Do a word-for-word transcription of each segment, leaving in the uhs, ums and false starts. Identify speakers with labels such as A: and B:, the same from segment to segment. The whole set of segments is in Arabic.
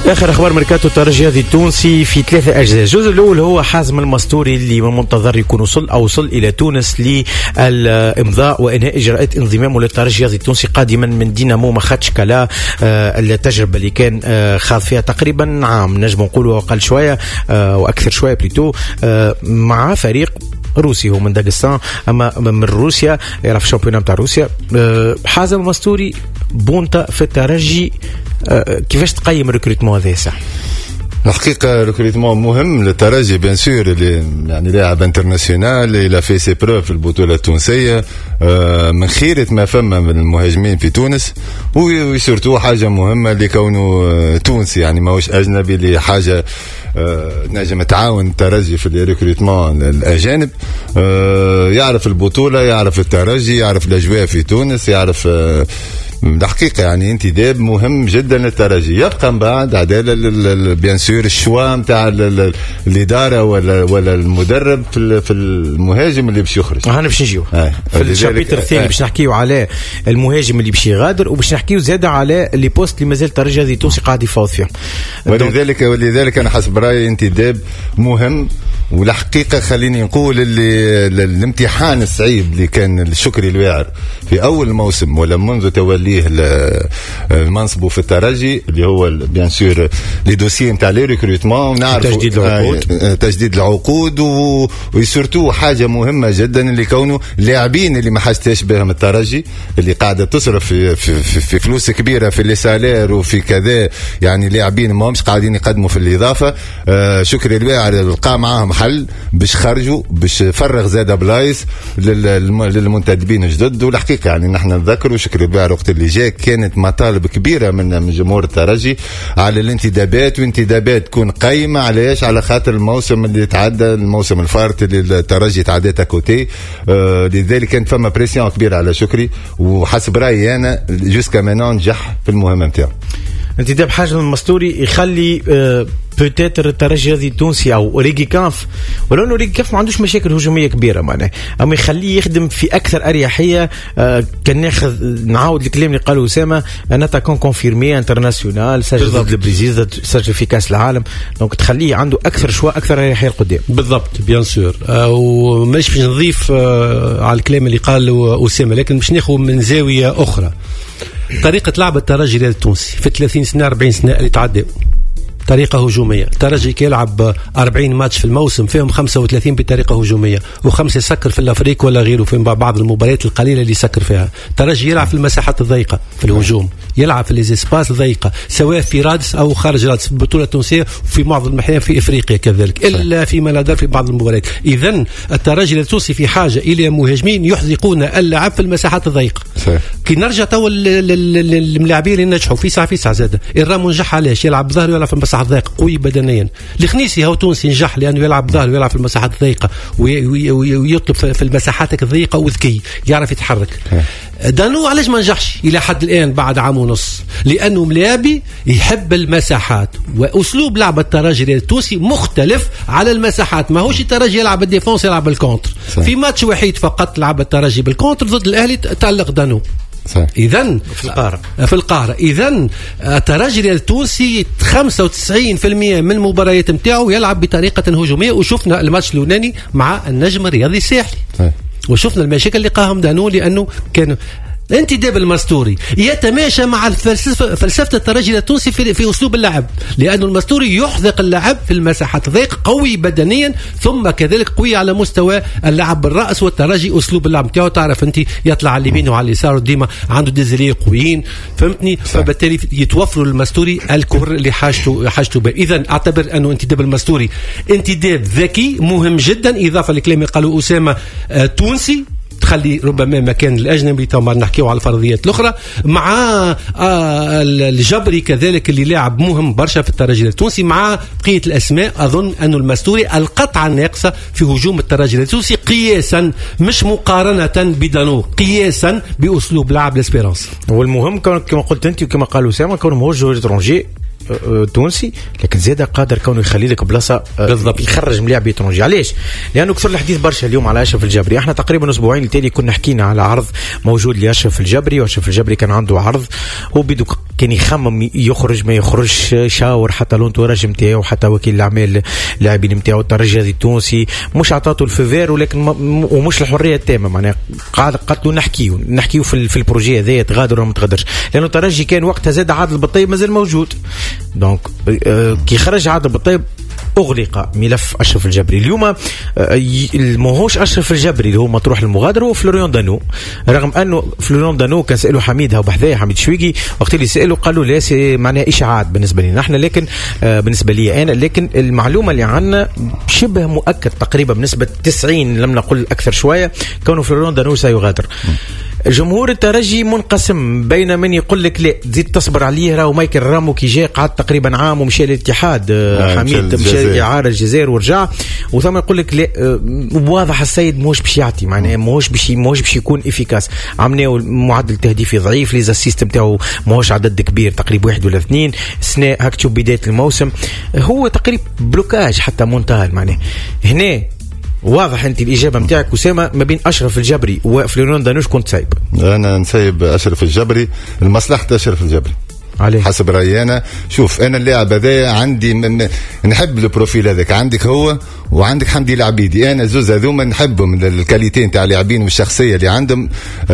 A: اخر اخبار ميركاتو الترجي التونسي في ثلاثه اجزاء. الجزء الاول هو حازم المستوري اللي من المنتظر يكون وصل او وصل الى تونس للامضاء وانهاء اجراءات انضمامه للترجي التونسي قادما من دينامو مخاتشكالا. آه التجربه اللي كان آه خاض فيها تقريبا عام نجم نقولوا اقل شويه آه واكثر شويه بليتو آه مع فريق روسي هو من داغستان، اما من روسيا يلعب في الشامبيون نتاع روسيا. أه حازم المستوري بونتا في الترجي. أه كيفاش تقيم الريكروتمون هذا صح؟
B: الحقيقة ريكروتمون مهم للترجي بيان سور، اللي يعني لاعب انترناسيونال الى في سي بروف في البطولة التونسية أه من خيرة ما فما من المهاجمين في تونس، وسورتو حاجة مهمة لكونه تونسي يعني ماهوش اجنبي، لحاجة أه نجم تعاون الترجي في الريكروتمون الاجانب. أه يعرف البطولة، يعرف الترجي، يعرف الاجواء في تونس، يعرف أه الحقيقة يعني انتداب مهم جدا للترجي. يبقى من بعد عدالة بيان سور الشوا نتاع الإدارة ولا ولا المدرب في في المهاجم اللي باش يخرج.
A: احنا باش نجيو آه. في الشابيتر الثاني باش نحكيو على المهاجم اللي باش يغادر، وباش نحكيو زاده على لي بوست اللي مازال الترجي هذه التونسي قاعد يفاوض فيهم.
B: ولذلك ولذلك انا حسب رايي انتداب مهم. والحقيقة خليني نقول اللي الامتحان الصعيب اللي كان الشكري الواعر في أول موسم ولا منذ توليه المنصب في الترجي، اللي هو بيان سور لي دوسيي نتاع لي ريكروتمون، نعرف
A: تجديد العقود
B: آه تجديد العقود وسورتو حاجة مهمة جدا اللي كونه لاعبين اللي ما حاجتش بهم الترجي، اللي قاعدة تصرف في, في, في, في فلوس كبيرة في لي سالير وفي كذا، يعني لاعبين ما همش قاعدين يقدموا في الإضافة. آه شكري الواعر لقى معاهم حل باش خرجوا باش فرغ زاده بلايص للمنتدبين الجدد. والحقيقه يعني نحن نذكروا شكري الواعر وقت اللي جاء كانت مطالب كبيره من من جمهور الترجي على الانتدابات، وانتدابات تكون قايمه علاش على خاطر الموسم اللي تعدى، الموسم الفارط اللي الترجي تعدى تاكوتي. آه لذلك كانت فما بريسيون كبيره على شكري، وحسب رايي انا جوسكا مانون نجح في المهمه نتاعو.
A: انتداب حازم المستوري يخلي آه بوتيتر الترجي هذه التونسي او ريغي كاف، ولو انه ريغي كاف ما عندوش مشاكل هجوميه كبيره معناه، اما يخليه يخدم في اكثر اريحيه. آه كان ناخذ نعاود الكلام اللي قاله اسامه، انا تاكون كونفيرمي انترناسيونال سجل ضد البرازيل، سجل في كاس العالم، دونك تخليه عنده اكثر شويه اكثر اريحيه القدام.
C: بالضبط بيان سور. آه ومش باش نضيف آه على الكلام اللي قاله اسامه، لكن باش ناخذ من زاويه اخرى طريقه لعب الترجي التونسي في ثلاثين سنه أربعين سنه اللي تعدوا. طريقة هجومية. الترجي كيلعب أربعين ماتش في الموسم فيهم خمسة وثلاثين بطريقة هجومية، وخمسة يسكر في الأفريق ولا غيره في بعض المباريات القليلة اللي يسكر فيها. الترجي يلعب في المساحات الضيقة في الهجوم، يلعب في الاسباس الضيقة سواء في رادس أو خارج رادس في البطولة التونسية، وفي معظم الأحيان في إفريقيا كذلك، إلا فيما لا في بعض المباريات. إذن الترجي التونسي في حاجة إلى مهاجمين يحرقون اللعب في المساحات الضيقة. كي نرجع تو الملاعبين اللي نجحوا في ساعة في ساعة زادة الرامو نجح علاش يلعب ظهر ويلعب في المساحة الضيقة قوي بدنيا. الخنيسي هو تونسي نجح لأنه يلعب ظهر ويلعب في المساحات الضيقة ويطلب في المساحات الضيقة وذكي يعرف يتحرك. دانو علاش ما نجحش إلى حد الآن بعد عام ونص؟ لأنه ملاعبي يحب المساحات، وأسلوب لعب الترجي التونسي مختلف على المساحات. ما هوش الترجي يلعب الديفونس يلعب بالكونتر. في ماتش وحيد فقط لعب الترجي بالكونتر ضد الأهلي تألق دانو. إذن
A: في القارة
C: في القارة إذن الترجي التونسي خمسة وتسعين بالمئة من المباريات نتاعو يلعب بطريقة هجومية، وشفنا الماتش اليوناني مع النجم الرياضي الساحلي وشفنا المشاكل اللي قاهم دانو، لأنه كان انتداب المستوري يتماشى مع الفلسفة فلسفة الترجي التونسي في, في أسلوب اللعب، لأنه المستوري يحذق اللعب في المساحات الضيقة، قوي بدنيا ثم كذلك قوي على مستوى اللعب بالرأس. والترجي أسلوب اللعب بتاعه تعرف أنت يطلع على اليمين وعلى اليسار، ديما عنده ديزلي قويين فهمتني، فبالتالي يتوفر المستوري الكور اللي حاجته حاجته به. إذن أعتبر أنه انتداب المستوري انتداب ذكي مهم جدا، إضافة لكلام قالوا أسامة آه تونسي تخلي ربما مكان الأجنبي. طبعا نحكيو على الفرضيات الأخرى مع آه الجبري كذلك اللي لاعب مهم برشا في الترجي التونسي. مع بقية الأسماء أظن أن المستوري القطعة الناقصة في هجوم الترجي التونسي قياسا مش مقارنة بدانو، قياسا بأسلوب لعب لاسبيرانس.
A: والمهم كما قلت أنت وكما قالوا سامة كونه موجه لترونجي تونسي، لكن زيادة قادر كونه يخلي لك بلاصة بالضبط يخرج ملاعب ترونجي. علاش؟ لأنه كثر الحديث برشا اليوم على أشرف الجبري. احنا تقريبا أسبوعين التالي كنا حكينا على عرض موجود لأشرف الجبري، وأشرف الجبري كان عنده عرض هو بدو كان يخمم يخرج ما يخرجش، شاور حتى لونتوراج نتاعو حتى وكيل الاعمال اللاعبين نتاعو الترجي التونسي مش عطاته الفيفير ولكن ومش الحريه التامه. معناها قاعد قالت له نحكيو نحكيو في, في البروجي هذايا تغادر ولا ما تغادرش، لانه الترجي كان وقتها زاد عادل بالطيب مازال موجود. دونك آه كي خرج عادل بالطيب أغلق ملف أشرف الجبري. اليوم ماهوش أشرف الجبري اللي هو مطروح المغادرة، هو فلوريان دانو، رغم أنه فلوريان دانو كان سأله حميدها وبحذايا حميد شويقي وقت اللي سأله قالوا لا معناها إشاعات بالنسبة لنا نحن، لكن بالنسبة لي أنا لكن المعلومة اللي عنا شبه مؤكد تقريبا بنسبة تسعين لم نقل أكثر شوية كونه فلوريان دانو سيغادر. جمهور الترجي منقسم بين من يقول لك لا تزيد تصبر عليه، راهو مايكل رامو كي جاء قعد تقريبا عام ومشى للاتحاد آه حميد مشى إعارة الجزائر ورجع، وثم يقول لك لا آه واضح السيد موش باش يعطي معناه موش باش موش باش يكون افيكاس، عملناه معدل تهديفي ضعيف، ليزا سيستم تاعو موش عدد كبير تقريبا واحد ولا اثنين سنة هاك تشوف بداية الموسم هو تقريبا بلوكاج حتى منتهى معناه. هنا واضح انت الاجابه نتاعك اسامه ما بين اشرف الجبري وفلوريان دانوش كنت سايب؟
B: انا نسيب اشرف الجبري لمصلحه اشرف الجبري عليه حسب رايي انا. شوف انا اللاعب هذا عندي من نحب البروفيل هذاك، عندك هو وعندك حمدي العبيدي، انا زوز هذوما نحبهم الكاليتين تاع اللاعبين والشخصيه اللي عندهم.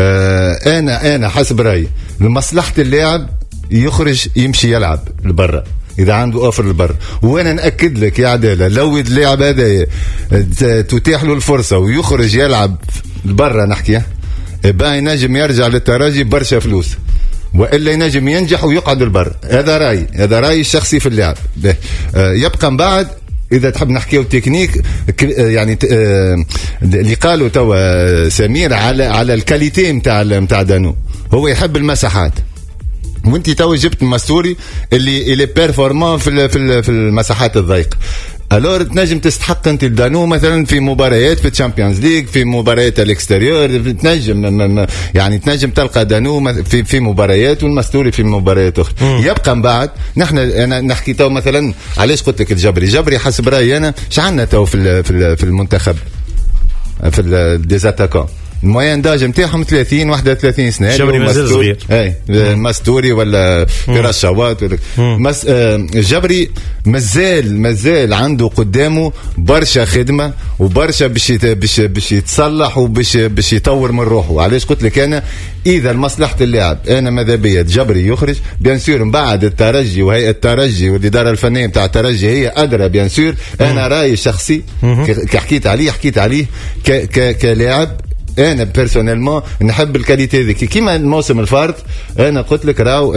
B: آه انا انا حسب رايي لمصلحه اللاعب يخرج يمشي يلعب لبرا إذا عنده أوفر للبر. وأنا نأكد لك يا عدالة لو اللاعب هذا تتيح له الفرصة ويخرج يلعب لبرا نحكي بقى ينجم يرجع للترجي برشا فلوس، وإلا ينجم ينجح ويقعد للبر. هذا رأيي، هذا رأيي الشخصي في اللعب. يبقى من بعد إذا تحب نحكيو تكنيك يعني اللي قالوا توا سمير على على الكاليتي متاع متاع دانو، هو يحب المساحات، وانت تو جبت المستوري اللي اللي بيرفورمان في في المساحات الضيقه. الور تنجم تستحق انت الدانو مثلا في مباريات في الشامبيونز ليج، في مباريات الاكستيريور تنجم يعني تنجم تلقى دانو في في مباريات والمستوري في مباريات اخرى. يبقى من بعد نحن انا نحكي تو مثلا علاش قلت لك الجبري جبري حسب رايي انا شعلنا تو في في المنتخب في الديزاتاكون الموين داج نتاعهم ثلاثين واحد وثلاثين سنه.
A: جبري مازال صغير،
B: اي ماستوري ولا رشاوات ولا مس جبري مازال مازال عنده قدامه برشا خدمه وبرشا باش باش باش يتصلح وباش باش يطور من روحه. علاش قلت لك انا اذا لمصلحه اللاعب انا ماذا بيا جبري يخرج بيان سور من بعد الترجي وهيئه الترجي والاداره الفنيه نتاع الترجي هي ادرى بيان سور. انا رايي شخصي كحكيت عليه حكيت عليه كلاعب انا بيرسونيلمون نحب الكاليتي ذيك كيما الموسم الفارط. انا قلت لك راهو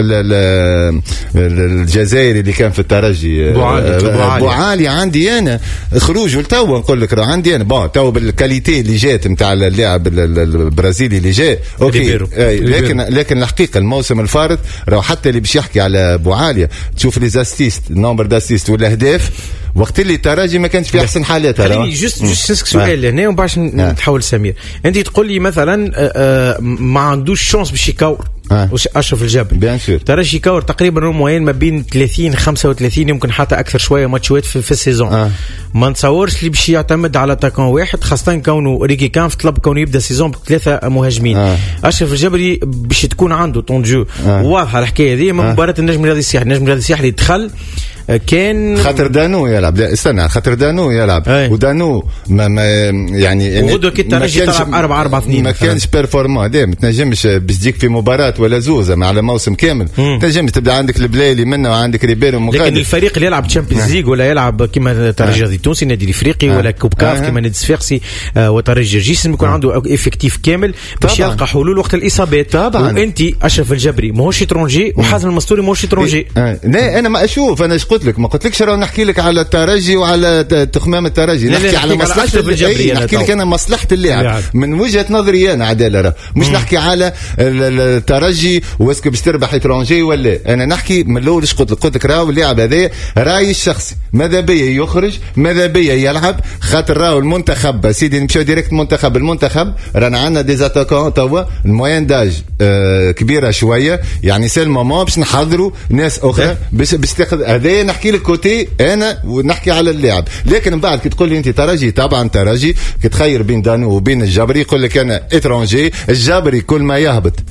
B: الجزائري اللي كان في الترجي بوعالي عندي انا خروج ولتو نقول لك راه عندي انا بون تو بالكاليتي اللي جات نتاع اللاعب البرازيلي اللي جاء اوكي. لكن لكن الحقيقه الموسم الفارط راهو حتى اللي باش يحكي على بوعالي تشوف لي زاستيست نومبر داسيست والاهداف وقت اللي الترجي ما كانش في احسن حالاتها.
A: خليني جست جست سؤال هنا وباش نتحول سمير. انت تقول لي مثلا ما عندوش شانس باش يكور آه. اشرف الجبري
B: بيان سور
A: ترجي كور تقريبا موين ما بين ثلاثين خمسة وثلاثين يمكن حتى اكثر شويه ماتشات في, في السيزون آه. ما نتصورش اللي باش يعتمد على تاكون واحد خاصه كونه ريكي كانف طلب كونه يبدا السيزون بثلاثه مهاجمين آه. اشرف الجبري باش تكون عنده طون جو آه. واضحه الحكايه هذه من آه. مباراه النجم الرياضي السياحي. النجم الرياضي السياحي اللي دخل كان
B: خاطر دانو يلعب لا استنى خاطر دانو يلعب أي. ودانو ما, ما يعني
A: وغدوه كي الترجي تلعب أربعة أربعة اثنين
B: ما كانش بيرفورمان هذا ما تنجمش باش تجيك في مباراه ولا زوزه على موسم كامل تنجم تبدا عندك البلايلي منه وعندك ريبيرو مقادم. لكن الفريق
A: اللي يلعب تشامبيونز ليج ولا يلعب كما الترجي التونسي النادي الافريقي ولا كوب كاف كما نادي الصفاقسي وترجي جيسم يكون عنده افكتيف كامل باش يلقى حلول وقت الاصابات. طبعا وانت اشرف الجبري ماهوش ترونجي وحازم المستوري ماهوش ترونجي.
B: لا انا ما اشوف انا ايش قلت لك ما قلت لكش راه نحكي لك على الترجي وعلى تخمام الترجي نحكي على مصلحه الجبري نحكي لك انا مصلحه اللاعب من وجهه نظري انا عداله راه مش نحكي على الترجي واسكو باش تربح اترونجي ولا. انا نحكي من الاول ايش قلت لك قلت لك راهو اللاعب هذا رايي الشخصي ماذا بيا يخرج ماذا بيا يلعب خاطر راهو المنتخب سيدي نمشيو ديريكت المنتخب المنتخب رانا عندنا دي زاتاكون توا الموين داج آه كبيره شويه يعني سي المومون باش نحضروا ناس اخرى باش باش تاخذ هذا. نحكي لك كوتي انا ونحكي على اللاعب. لكن من بعد كي تقول لي انت ترجي طبعا ترجي كي تخير بين دانو وبين الجبري يقول لك انا اترونجي الجبري كل ما يهبط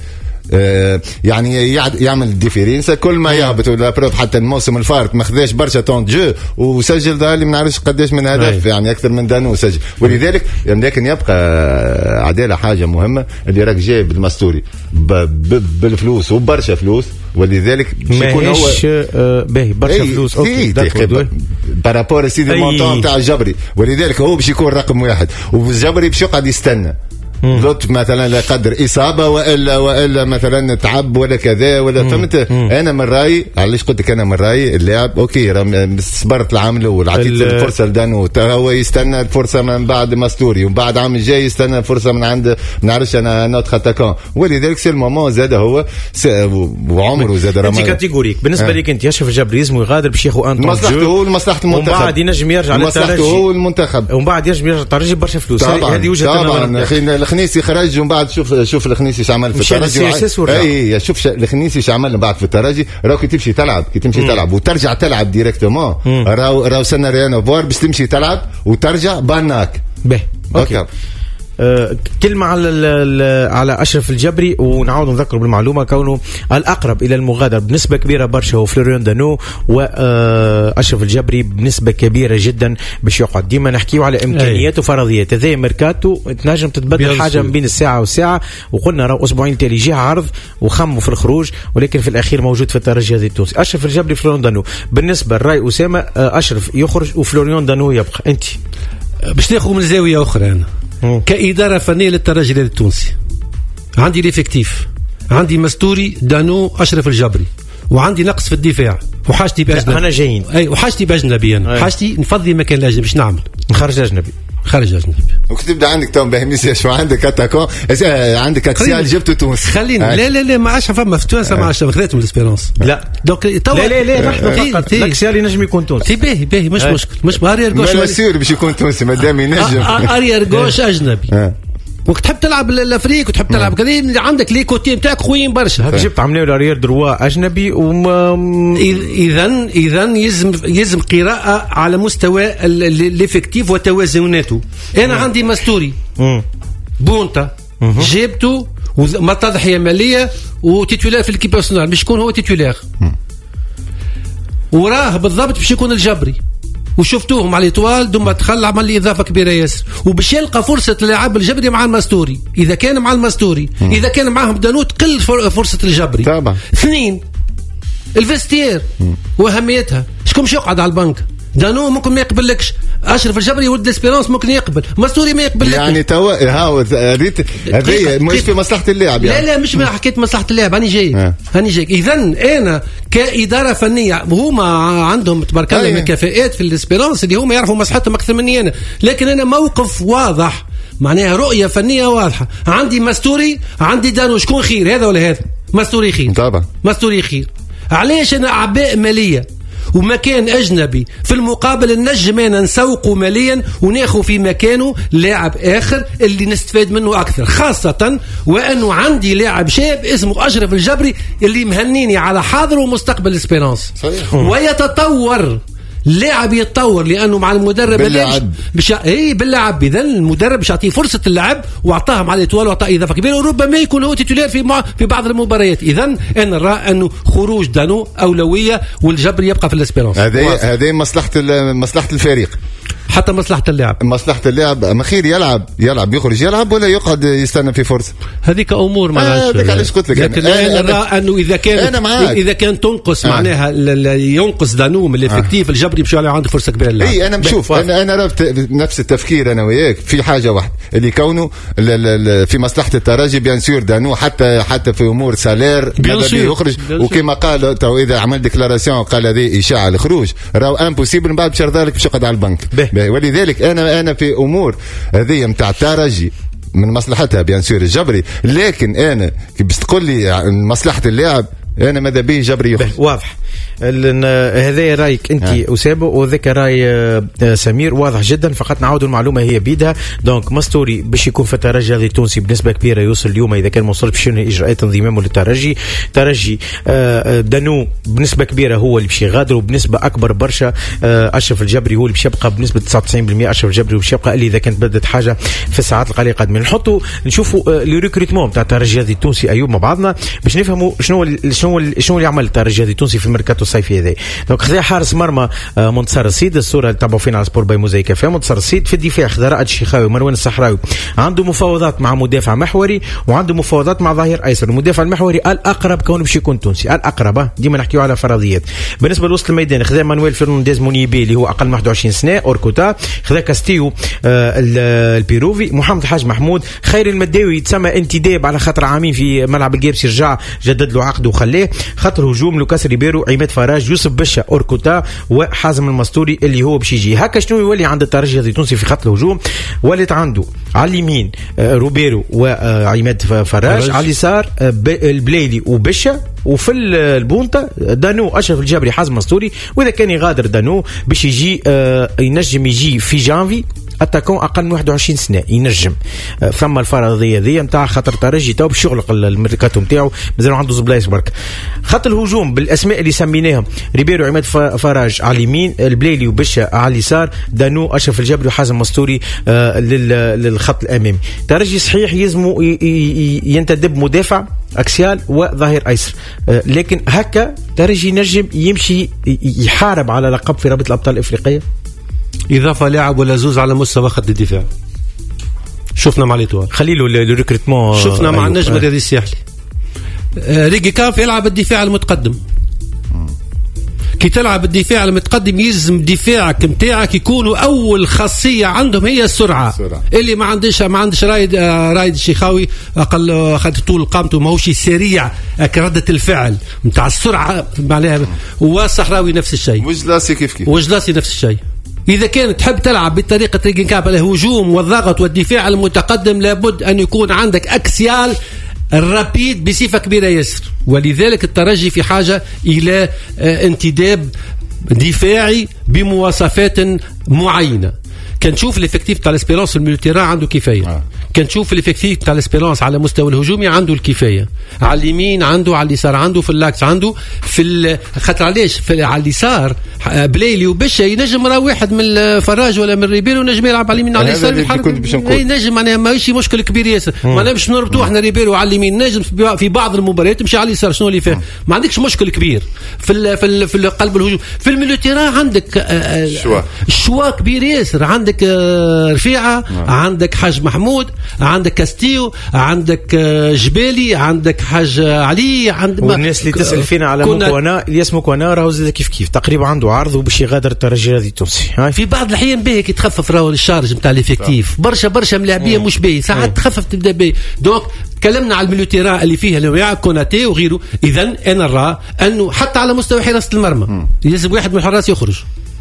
B: آه يعني يعمل ديفيرينسا كل ما يهبط ولا بروف. حتى الموسم الفارط ما خذاش برشا طون جو وسجل ظهر لي ما نعرفش قداش من هدف يعني اكثر من دانو سجل. ولذلك لكن يبقى عداله حاجه مهمه اللي راك جايب المستوري بالفلوس وبرشا فلوس ولذلك
A: يكون هو باهي برشا فلوس اوكي
B: بارابور سيدي المونطون تاع الجبري ولذلك هو باش يكون رقم واحد والجبري باش يقعد يستنى لطف مثلا لا قدر اصابه والا والا مثلا تعب ولا كذا ولا فهمت. انا من رايي علاش قلت لك انا من رايي اللاعب اوكي صبرت العام الاول عطيت الفرصه لدانو هو يستنى الفرصه من بعد ماستوري ومن بعد عام الجاي يستنى الفرصه من عند ما نعرفش انا نوت اتاكون ولذلك سي المومون زاد هو وعمره زاد رمضان.
A: انت كاتيجوريك بالنسبه لك انت يشرف الجبري لازم يغادر باش ياخذ ان
B: مصلحته هو لمصلحه المنتخب
A: ومن بعد ينجم يرجع للترجي
B: مصلحته هو المنتخب
A: ومن بعد ينجم يرجع للترجي برشا فلوس. هذه وجهه
B: نظر. الخنيسي خرج ومن بعد شوف شوف الخنيسي ايش عمل في الترجي. اي شوف الخنيسي ايش عمل بعد في الترجي. راهو كي تمشي تلعب كي تمشي تلعب وترجع تلعب ديريكتومون راهو راهو سنه ريانو فوار باش تمشي تلعب وترجع باناك
A: به اوكي. أه كلمة على على أشرف الجبري ونعاود نذكر بالمعلومة كونه الأقرب إلى المغادرة بنسبة كبيرة برشا هو فلوريان دانو وأشرف الجبري بنسبة كبيرة جدا باش يقعد. ديما نحكيو على إمكانيات وفرضيات هذا ميركاتو تنجم تتبدل حاجة من بين الساعة والساعة وقلنا راه أسبوعين تالي جه عرض وخموا في الخروج ولكن في الأخير موجود في الترجي هذا التونسي. أشرف الجبري فلوريان دانو بالنسبة لرأي أسامة أشرف يخرج وفلوريان دانو يبقى. أنت
C: باش ناخذ من زاوية أخرى أنا كإدارة فنية للترجي التونسي عندي ليفكتيف عندي مستوري دانو أشرف الجبري وعندي نقص في الدفاع وحاجتي بأجنبي.
A: أنا جايين
C: أي وحاجتي بأجنبي أنا حاجتي نفضي مكان الأجنبي باش نعمل
A: نخرج أجنبي
C: خارج أجنبي.
B: وكتبدا عندك توم بهميسي شو عندك اتاكون عندك اكسيال جبته تونس
C: خلينا لا لا لا ما عادش فما في تونس ما عادش خذيتهم الاسبيرونس
A: لا
C: دونك
A: لا لا لا نحن فقط الاكسيال ينجم يكون تونسي
C: باهي باهي مش مشكل مش اريير جوش
B: ما سير باش يكون تونسي مادام ينجم
C: اريير جوش اجنبي وقت تحب تلعب الافريق وتحب تلعب كذا عندك لي كوتي نتاعك خوين برشا
A: هاك جبت عملوا الاريير دروا اجنبي وما
C: اذا اذا يلزم يلزم قراءه على مستوى الافكتيف وتوازناته. انا عندي مستوري بونتا جبته وما تضحيه ماليه وتيتولار في الكيب ناسيونال باش يكون هو تيتولار وراه بالضبط باش يكون الجبري وشفتوهم على الاطوال ثم دخل عمل لي اضافه كبيره ياسر وباش يلقى فرصه لعب الجبري مع الماستوري. اذا كان مع الماستوري اذا كان معهم دانو تقل فرصه الجبري
B: طبعا.
C: اثنين الفستير واهميتها شكون مش يقعد على البنك دانو ممكن ما يقبلكش اشرف الجبري ولد الاسبيرونس ممكن يقبل ماستوري ما يقبلكش
B: يعني توا هاو ريت هذه مش في مصلحه اللاعب يعني.
C: لا لا مش ما حكيت مصلحه اللاعب هاني جاي هاني جاي. اذا انا كاداره فنيه هما عندهم تبارك الله من كفاءات في الاسبيرونس اللي هما يعرفوا مصلحتهم اكثر مني انا لكن انا موقف واضح معناها رؤيه فنيه واضحه. عندي ماستوري عندي دانو شكون خير هذا ولا هذا؟ ماستوري خير
B: طبعا
C: ماستوري خير. علاش انا اعباء ماليه ومكان أجنبي في المقابل النجم أنا نسوقه ماليا وناخذ في مكانه لاعب آخر اللي نستفاد منه أكثر خاصة وأنه عندي لاعب شاب اسمه أشرف الجبري اللي مهنيني على حاضر ومستقبل الاسبيرانس ويتطور اللاعب يتطور لانه مع المدرب
B: باللعب
C: بش... اي باللعب اذا المدرب باش يعطيه فرصه اللعب واعطاها مع الاطوال واعطاه اضافه كبيره وربما يكون هو تيتولير في مع... في بعض المباريات. اذا انا نرى انه خروج دانو اولويه والجبر يبقى في الاسبيرانس.
B: هذه هذه مصلحه مصلحه الفريق
C: حتى مصلحة اللاعب مصلحة
B: اللاعب ما خير يلعب يلعب يخرج يلعب ولا يقعد يستنى في فرصة.
C: هذيك أمور ما
B: هذيك علاش قلت لك
C: لكن أنا أنا أنه إذا كان إذا كان تنقص آه. معناها ينقص دانوم الإفكتيف آه. الجبري بشو عليه عنده فرصة كبيرة للعب.
B: إيه أنا بشوف أنا أنا رفت نفس التفكير أنا وياك في حاجة واحدة اللي كونه في مصلحة الترجي بيان سور دانو حتى حتى في أمور سالير يخرج وكما قال تو إذا عمل ديكلاراسيون قال هذه إشاعة الخروج راهو امبوسيبل من بعد بشر ذلك باش يقعد على البنك. ولذلك انا انا في امور هذه نتاع الترجي من مصلحتها بيان سور الجبري لكن انا كي باش تقول لي مصلحه اللاعب انا ماذا بيه جبري يخرج.
A: واضح. هذا رايك انت اسامه وذاك راي سمير واضح جدا. فقط نعاود المعلومه هي بيدها. دونك ماستوري باش يكون في الترجي الرياضي التونسي بنسبه كبيره يوصل اليوم اذا كان ما وصلش باش اجراءات انضمامه للترجي. ترجي دانو بنسبه كبيره هو اللي باش يغادر وبنسبه اكبر برشا اشرف الجبري هو اللي باش يبقى بنسبه تسعة وتسعين بالمئة. اشرف الجبري باش يبقى اللي اذا كانت بدات حاجه في الساعات القليله القادمه. نحطوا نشوفوا لي ريكروتمون تاع الترجي الرياضي التونسي ايوب مع بعضنا باش نفهموا شنو شنو شنو اللي عمل الترجي الرياضي التونسي في الميركاتو الصيفي هذا. دونك خذا حارس مرمى منتصر السيد، الصوره اللي تابعوا فينا على سبور باي موزايك فيها. منتصر السيد في الدفاع خذا رائد الشيخاوي ومروان الصحراوي، عنده مفاوضات مع مدافع محوري وعنده مفاوضات مع ظهير ايسر. المدافع المحوري الاقرب كونه باش يكون تونسي، الاقرب ديما نحكيو على فرضيات. بالنسبه لوسط الميدان خذا مانويل فرنانديز مونيبي اللي هو اقل من واحد وعشرين سنه اوركوتا، خذا كاستيو آه البيروفي، محمد الحاج محمود، خير المداوي يتسمى انتداب على خاطر عامين في ملعب الجابسي رجع جدد له عقده وخلاه. خط الهجوم لوكاس ريبيرو، عماد فراج، يوسف بشا، اوركوتا وحازم المستوري اللي هو باش يجي. هكا شنو يولي عند الترجي الرياضي التونسي في خط الهجوم؟ ولات عنده على اليمين آه روبيرو وعماد فراج، على اليسار آه البليلي وبشا، وفي البونتا دانو اشرف الجبري حازم مستوري. واذا كان يغادر دانو باش يجي آه ينجم يجي في جانفي اتاكون اقل من واحد وعشرين سنه ينجم. آه ثم الفرضيه ذي نتاع خاطر الترجي تو باش يغلق الميركاتو نتاعو مازال عنده زبلايص برك. خط الهجوم بالاسماء اللي سميناهم ريبيرو عماد فراج على اليمين، البليلي وبشا على اليسار، دانو اشرف الجبري وحازم مستوري آه للخط الامامي. الترجي صحيح يلزموا ينتدب مدافع اكسيال وظهير ايسر، آه لكن هكا ترجي نجم يمشي يحارب على لقب في رابطه الابطال الافريقيه.
C: اضافه لاعب ولا زوز على مستوى خط الدفاع شفنا مع ليتوال،
A: خليله الريكروتمون
C: شفنا مع النجم آه. الرياضي الساحلي آه ريجي كاف يلعب الدفاع المتقدم. كي تلعب الدفاع المتقدم يلزم دفاعك متاعك يكونوا اول خاصيه عندهم هي السرعه, السرعة. اللي ما عندش ما عندش رايد آه رايد الشيخاوي اقل اخذ طول قامته ماهوش سريع رده الفعل نتاع السرعه معناها. والصحراوي نفس الشيء،
B: وجلاسي كيف كيف
C: وجلاسي نفس الشيء. إذا كانت تحب تلعب بطريقة ريجن كاب الهجوم والضغط والدفاع المتقدم لابد أن يكون عندك أكسيال الرابيد بصفة كبيرة ياسر. ولذلك الترجي في حاجة إلى انتداب دفاعي بمواصفات معينة. كنشوف الافكتيف تاع الاسبيرونس الميليتيرا عنده كفايه آه. كنشوف الافكتيف تاع الاسبيرونس على مستوى الهجومي عنده الكفايه، على اليمين عنده، على اليسار عنده، في اللاكس عنده، في خاطر علاش على اليسار بليلي وبشا ينجم راه واحد من الفراج ولا من ريبيرو نجم يلعب على اليمين على اليسار ينجم معناها ماشي مشكل كبير ياسر. معناها باش نربطوا احنا ريبيرو على اليمين نجم في بعض المباريات تمشي على اليسار شنو اللي فيه ما عندكش مشكل كبير في ال في, ال في قلب الهجوم. في الميليتيرا عندك الشوا كبير ياسر، عندك رفيعة آه. عندك حاج محمود، عندك كاستيو، عندك جبالي، عندك حاج علي، عندك
A: والناس اللي تسأل فينا على مكوانا الياس مكوانا راهو زاد كيف كيف تقريبا عنده عرض وباش يغادر الترجي الرياضي التونسي.
C: في بعض الأحيان باهي كي تخفف راهو الشارج نتاع الإفكتيف برشا برشا ملاعبية مش باهي ساعات تخفف تبدا باهي. دونك تكلمنا على الميليتيرا اللي فيها لويا كوناتي وغيره. إذا أنا نرى أنه حتى على مستوى حراسة المرمى لازم واحد من الحراس يخرج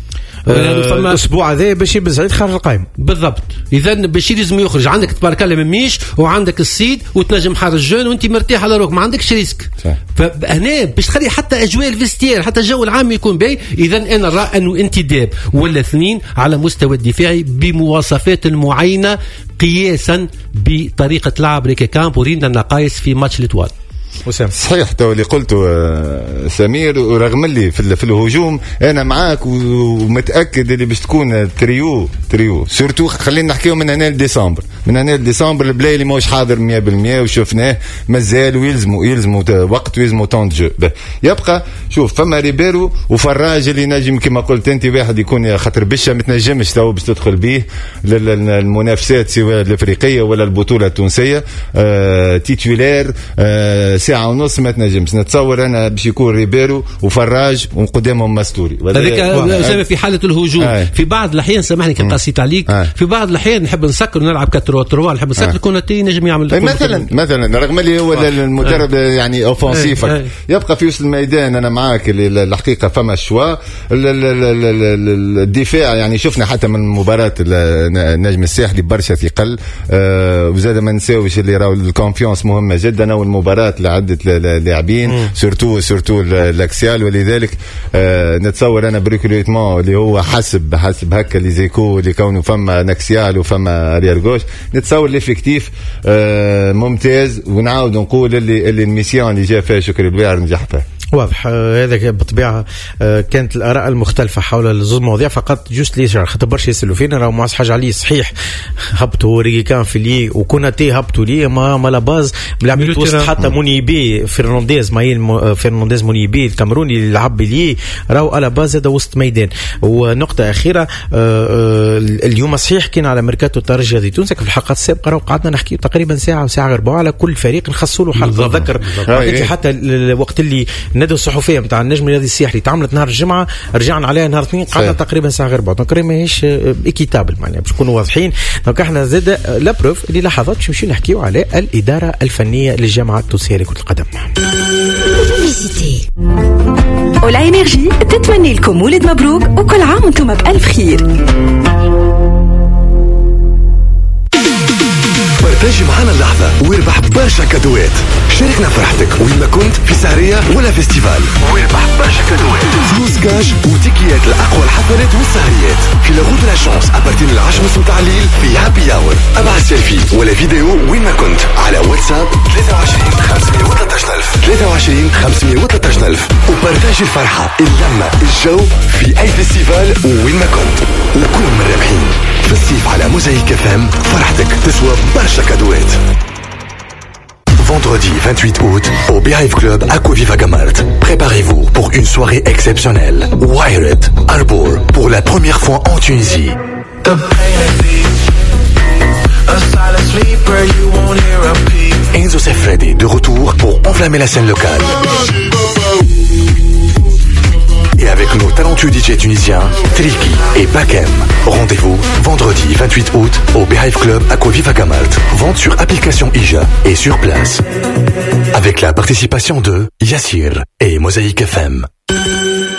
A: أه الاسبوع هذا باش بزعيد خارج القائمه
C: بالضبط. اذا باش لازم يخرج عندك تبارك الله من ميش وعندك السيد وتنجم حارس جون وانت مرتاح على روك ما عندكش ريسك. فهنا باش تخلي حتى اجواء الفيستير حتى الجو العام يكون باهي. اذا انا نرى انه انتداب ولا اثنين على مستوى الدفاعي بمواصفات معينه قياسا بطريقه لعب ريكي كامب ورينا النقائص في ماتش الاتوال.
B: وسام صحيح تو اللي قلته سمير، ورغم اللي في, في الهجوم انا معاك ومتاكد اللي باش تكون تريو تريو سورتو خلينا نحكيو من هنا لديسمبر. من هنا لديسمبر البلايلي ماهوش حاضر مية بالمية وشفناه مازال ويلزموا يلزموا وقت ويلزموا طون جو. يبقى شوف فما ريبيرو وفراج اللي نجم كما قلت انت واحد يكون خاطر بشا ما تنجمش تو باش تدخل به للمنافسات سواء الافريقيه ولا البطوله التونسيه آه تيتولير آه ساعة ونص ما تنجمش. نتصور أنا باش يكون ريبيرو وفراج وقدامهم ماستوري.
C: هذيك في حالة الهجوم آه. في بعض الأحيان سامحني كان قاسيت عليك آه. في بعض الأحيان نحب نسكر ونلعب كترو تروا نحب نسكر كوناتي نجم يعمل
B: مثلا مثلا رغم اللي هو آه. المدرب آه. يعني أوفنسيف آه. يبقى في وسط الميدان. أنا معاك اللي الحقيقة فما الشوا الدفاع يعني شفنا حتى من مباراة النجم الساحلي برشا ثقل آه. وزاد ما نساويش اللي راهو الكونفيونس مهمة جدا والمباراة عده لاعبين سورتو سورتو الاكسيال. ولذلك آه نتصور انا بريكوليتمون اللي هو حسب حسب هكا اللي زيكو اللي كونه فما نكسيال وفما اريير جوش، نتصور ليفيكتيف آه ممتاز. ونعاود نقول اللي اللي الميسيون اللي جا فيها شكري البيار نجح فيها.
A: واضح. هذا بالطبيعه كانت الاراء المختلفه حول الزوج مواضيع فقط جوست لي خاطر برشا يسالوا فينا راهو معس حاجه عليه صحيح هبطوا ريكي كان في لي وكنا تي هبطوا لي ما ما لا باز ملعب وسط حتى مونيبي فرنانديز مايل فرنانديز مونيبي الكاميروني اللي لعب لي راهو على باز هذا وسط ميدان. ونقطه اخيره اليوم صحيح كان على ميركاتو الترجي هذه تونس في الحلقات السابقه راهو قعدنا نحكي تقريبا ساعه وساعه ربع على كل فريق نخصوا له حلقه. اتذكر حتى الوقت اللي الندوه الصحفيه نتاع النجم الرياضي السياحي تعملت نهار الجمعه رجعنا عليها نهار اثنين قعدنا تقريبا ساعه غير بعض. دونك ماهيش ايكيتابل معناها باش نكونوا واضحين. دونك احنا زاد لا بروف اللي لحظات باش نمشيو نحكيو على الاداره الفنيه للجامعه التونسيه لكره القدم.
D: أولا إنرجي تتمنى لكم مولد مبروك وكل عام وانتم بألف خير.
E: بارتاجي معنا اللحظة واربح برشا كادوات. شاركنا فرحتك وين ما كنت في سهرية ولا فيستيفال واربح برشا كادوات فلوس كاش وتيكيات لأقوى الحفلات والسهريات في لاغوت لا شانس أبارتين العشرة نص متاع الليل في هابي أور. ابعث سيلفي ولا فيديو وين ما كنت على واتساب ثلاثة وعشرين خمسمية وثلاثة عشر ألف ثلاثة وعشرين خمسمية وثلاثة عشر ألف وبارتاجي الفرحة اللمة الجو في أي فيستيفال وين ما كنت وكون من الرابحين. في الصيف على موزايك اف ام فرحتك تسوى برشا كادوات. Vendredi vingt-huit août, au Beehive Club Aquaviva Gamart. Préparez-vous pour une soirée exceptionnelle. Wired, Arbor, pour la première fois en Tunisie. Enzo Sefredi de retour pour enflammer la scène locale. Et avec nos talentueux D J tunisiens, Triki et Bakem. Rendez-vous vendredi vingt-huit août au Beehive Club Aquaviva Gamart. Vente sur application Ija et sur place. Avec la participation de Yassir et Mosaïque F M.